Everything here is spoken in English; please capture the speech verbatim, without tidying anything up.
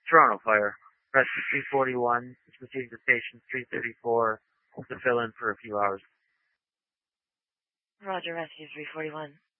Toronto Fire. Rescue three forty-one is proceeding to station three thirty-four to fill in for a few hours. Roger, Rescue three forty-one.